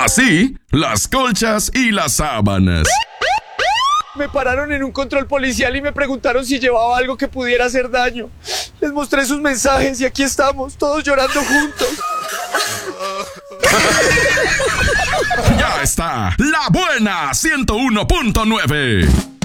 Así, las colchas y las sábanas. Me pararon en un control policial y me preguntaron si llevaba algo que pudiera hacer daño. Les mostré sus mensajes y aquí estamos, todos llorando juntos. Ya está, La Buena 101.9.